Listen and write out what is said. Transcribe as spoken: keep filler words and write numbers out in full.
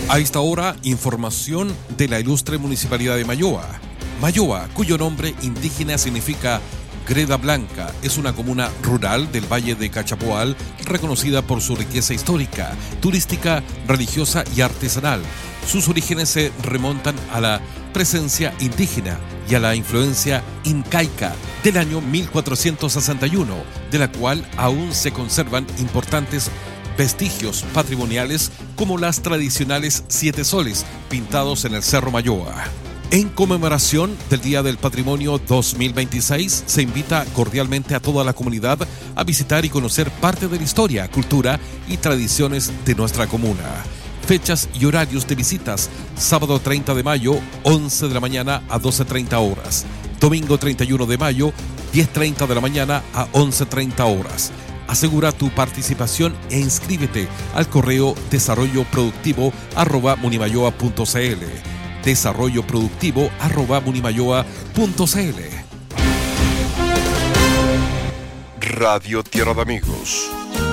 A esta hora, información de la ilustre Municipalidad de Mayoa. Mayoa, cuyo nombre indígena significa Greda Blanca, es una comuna rural del Valle de Cachapoal, reconocida por su riqueza histórica, turística, religiosa y artesanal. Sus orígenes se remontan a la presencia indígena y a la influencia incaica del año mil cuatrocientos sesenta y uno, de la cual aún se conservan importantes vestigios patrimoniales como las tradicionales siete soles pintados en el Cerro Mayoa. En conmemoración del Día del Patrimonio dos mil veintiséis, se invita cordialmente a toda la comunidad a visitar y conocer parte de la historia, cultura y tradiciones de nuestra comuna. Fechas y horarios de visitas: sábado treinta de mayo, once de la mañana a doce treinta horas. Domingo treinta y uno de mayo, diez treinta de la mañana a once treinta horas. Asegura tu participación e inscríbete al correo desarrollo productivo arroba munimayoa punto cl. desarrollo productivo arroba munimayoa punto cl. Radio Tierra de Amigos.